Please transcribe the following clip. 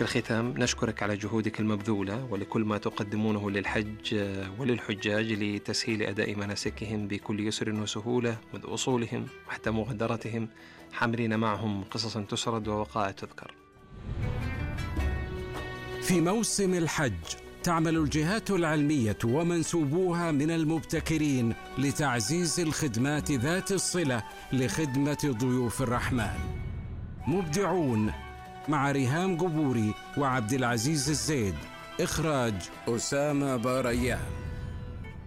الختام نشكرك على جهودك المبذولة ولكل ما تقدمونه للحج وللحجاج لتسهيل أداء مناسكهم بكل يسر وسهولة منذ وصولهم وحتى مغادرتهم، حاملين معهم قصصا تسرد ووقائع تذكر. في موسم الحج تعمل الجهات العلمية ومنسوبوها من المبتكرين لتعزيز الخدمات ذات الصلة لخدمة ضيوف الرحمن. مبدعون مع ريهام قبوري وعبد العزيز الزيد، إخراج أسامة باريان.